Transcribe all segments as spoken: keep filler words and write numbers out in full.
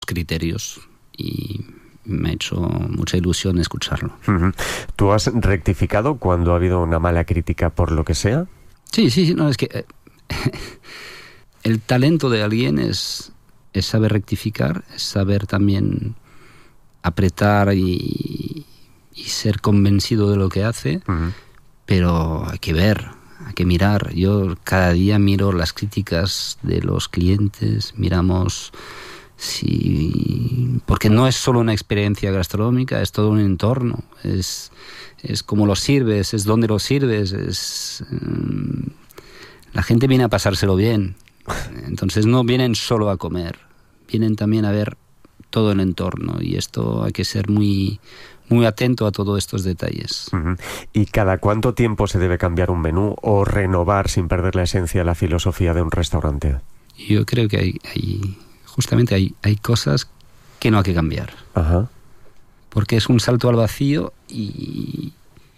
criterios y me ha hecho mucha ilusión escucharlo. Uh-huh. ¿Tú has rectificado cuando ha habido una mala crítica por lo que sea? Sí, sí, sí, no, es que eh, el talento de alguien es, es saber rectificar, es saber también apretar y, y ser convencido de lo que hace, uh-huh. Pero hay que ver, hay que mirar. Yo cada día miro las críticas de los clientes, miramos si... porque no es solo una experiencia gastronómica, es todo un entorno, es, es cómo lo sirves, es dónde lo sirves, es... Um, la gente viene a pasárselo bien, entonces no vienen solo a comer, vienen también a ver todo el entorno y esto hay que ser muy, muy atento a todos estos detalles. Uh-huh. ¿Y cada cuánto tiempo se debe cambiar un menú o renovar sin perder la esencia, la filosofía de un restaurante? Yo creo que hay, hay justamente hay, hay cosas que no hay que cambiar. Uh-huh. Porque es un salto al vacío y,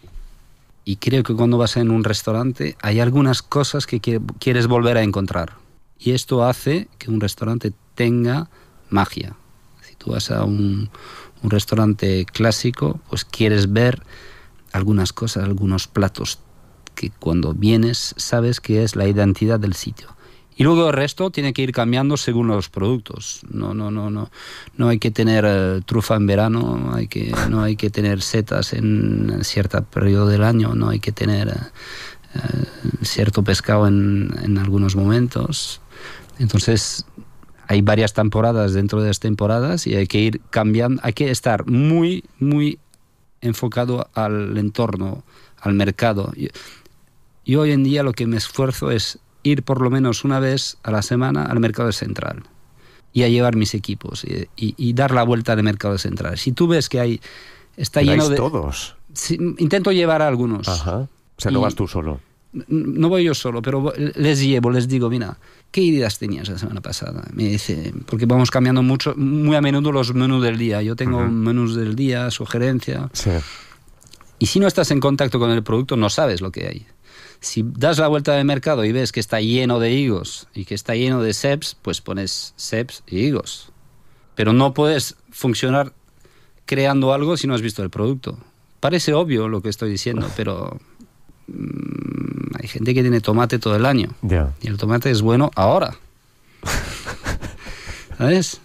y creo que cuando vas en un restaurante hay algunas cosas que quieres volver a encontrar. Y esto hace que un restaurante tenga magia. Si tú vas a un, un restaurante clásico, pues quieres ver algunas cosas, algunos platos que cuando vienes sabes que es la identidad del sitio. Y luego el resto tiene que ir cambiando según los productos. No, no, no, no, no hay que tener uh, trufa en verano, hay que, no hay que tener setas en cierto periodo del año, no hay que tener uh, uh, cierto pescado en, en algunos momentos. Entonces hay varias temporadas dentro de las temporadas y hay que ir cambiando, hay que estar muy, muy enfocado al entorno, al mercado. Yo, yo hoy en día lo que me esfuerzo es ir por lo menos una vez a la semana al mercado central y a llevar mis equipos y, y, y dar la vuelta al mercado central. Si tú ves que hay está lleno de... todos? Si, intento llevar a algunos. Ajá. O sea, no y, vas tú solo. No voy yo solo, pero les llevo, les digo, mira, ¿qué ideas tenías la semana pasada? Me dice, porque vamos cambiando mucho, muy a menudo los menús del día. Yo tengo uh-huh. menús del día, sugerencia. Sí. Y si no estás en contacto con el producto, no sabes lo que hay. Si das la vuelta del mercado y ves que está lleno de higos y que está lleno de ceps, pues pones ceps y higos. Pero no puedes funcionar creando algo si no has visto el producto. Parece obvio lo que estoy diciendo, pero mmm, hay gente que tiene tomate todo el año. Yeah. Y el tomate es bueno ahora. ¿Sabes?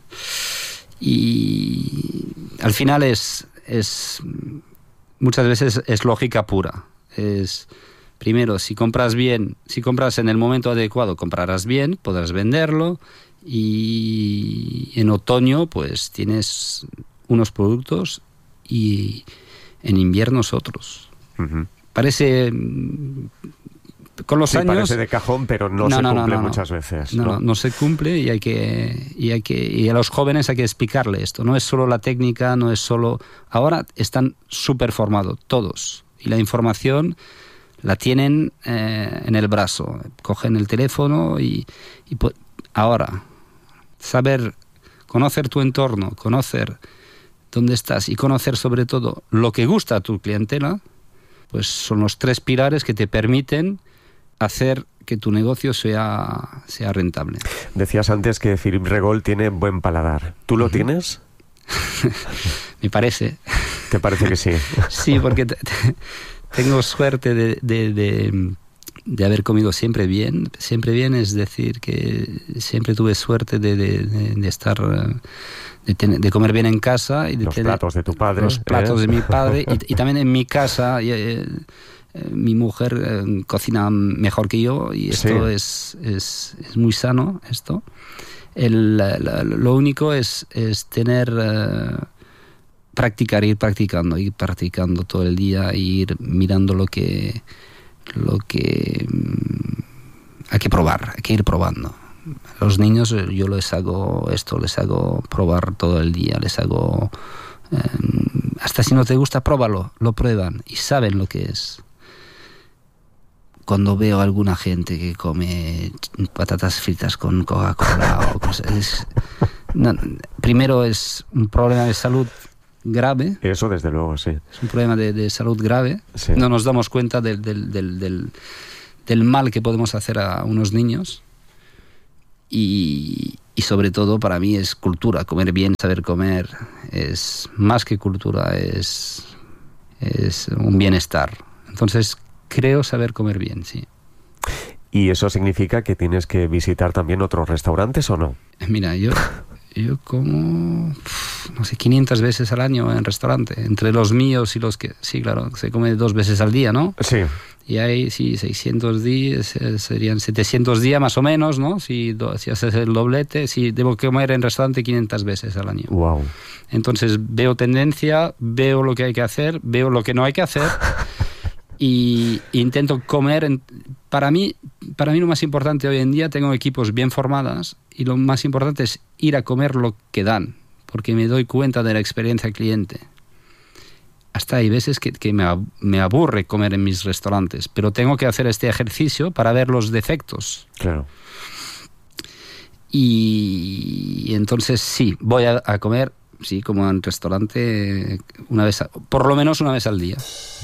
Y al final es, es muchas veces es lógica pura. Es... Primero, si compras bien, si compras en el momento adecuado, comprarás bien, podrás venderlo y en otoño pues tienes unos productos y en invierno otros. Uh-huh. Parece... Con los sí, años... parece de cajón, pero no, no se no, cumple no, no, muchas veces. No, ¿no? no, no se cumple y hay que, y hay que... Y a los jóvenes hay que explicarle esto. No es solo la técnica, no es solo... Ahora están súper formados, todos. Y la información... la tienen eh, en el brazo, cogen el teléfono y, y po- ahora saber conocer tu entorno, conocer dónde estás y conocer sobre todo lo que gusta a tu clientela, pues son los tres pilares que te permiten hacer que tu negocio sea, sea rentable. Decías antes que Philippe Regol tiene buen paladar. ¿Tú lo uh-huh. tienes? Me parece. ¿Te parece que sí? Sí, porque... Te, te, tengo suerte de, de, de, de haber comido siempre bien. Siempre bien es decir que siempre tuve suerte de, de, de, de estar, de, tener, de comer bien en casa. Y de los tener platos de tu padre. Los platos ¿eh? de mi padre. Y, y también en mi casa, y, eh, eh, mi mujer eh, cocina mejor que yo y esto sí. es, es, es muy sano, esto. El, la, la, lo único es, es tener... Uh, practicar, ir practicando, ir practicando todo el día, ir mirando lo que lo que hay que probar, hay que ir probando. A los niños yo les hago esto, les hago probar todo el día, les hago eh, hasta si no te gusta, pruébalo, lo prueban y saben lo que es. Cuando veo a alguna gente que come patatas fritas con Coca-Cola o cosas, es, no, primero es un problema de salud grave. Eso desde luego, sí. Es un problema de, de salud grave. Sí. No nos damos cuenta del, del, del, del, del mal que podemos hacer a unos niños. Y, y sobre todo para mí es cultura, comer bien, saber comer, es más que cultura, es, es un bienestar. Entonces creo saber comer bien, sí. ¿Y eso significa que tienes que visitar también otros restaurantes o no? Mira, yo, yo como, no sé, quinientas veces al año en restaurante, entre los míos y los que... Sí, claro, se come dos veces al día, ¿no? Sí. Y hay, sí, seiscientos días, serían setecientos días más o menos, ¿no? Si, do, si haces el doblete, sí, debo comer en restaurante quinientas veces al año. Wow. Entonces veo tendencia, veo lo que hay que hacer, veo lo que no hay que hacer y intento comer. En, para mí, para mí lo más importante hoy en día, tengo equipos bien formados y lo más importante es ir a comer lo que dan, porque me doy cuenta de la experiencia cliente. Hasta hay veces que, que me, me aburre comer en mis restaurantes, pero tengo que hacer este ejercicio para ver los defectos. Claro. Y, y entonces sí, voy a, a comer, sí, como en restaurante, una vez a, por lo menos una vez al día.